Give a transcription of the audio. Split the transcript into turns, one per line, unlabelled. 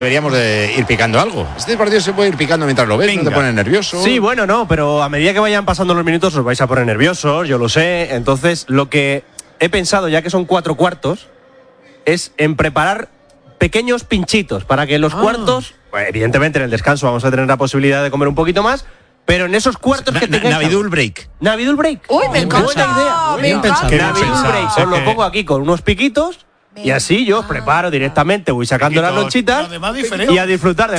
Deberíamos de ir picando algo. Este partido se puede ir picando mientras lo ves,
Venga.
no te pones nervioso.
Sí, bueno, no, pero a medida que vayan pasando los minutos os vais a poner nerviosos, yo lo sé. Entonces, lo que he pensado, ya que son 4 cuartos, es en preparar pequeños pinchitos para que en los cuartos, pues, evidentemente en el descanso vamos a tener la posibilidad de comer un poquito más, pero en esos cuartos que tengáis...
Navidul Break.
Navidul Break.
Uy, me encanta.
Buena idea.
Me encanta.
Qué bien
Navidul
pensado,
Break.
sé
Os lo
que-
pongo aquí con unos piquitos y así yo os preparo directamente, voy sacando las
Piquitos,
lonchitas
además diferente.
y a disfrutar de